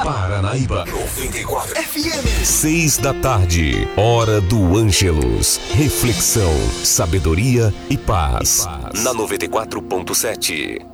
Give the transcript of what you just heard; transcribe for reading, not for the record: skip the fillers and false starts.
Paranaíba 94 FM. 6 da tarde, hora do Ângelus. Reflexão, sabedoria e paz. Na 94.7.